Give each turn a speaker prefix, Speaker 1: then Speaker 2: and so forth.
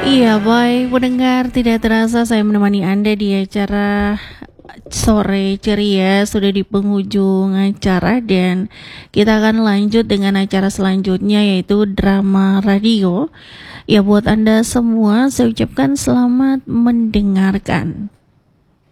Speaker 1: Iya, baik pendengar, tidak terasa saya menemani Anda di acara sore ceria sudah di penghujung acara dan kita akan lanjut dengan acara selanjutnya yaitu drama radio. Ya buat Anda semua saya ucapkan selamat mendengarkan.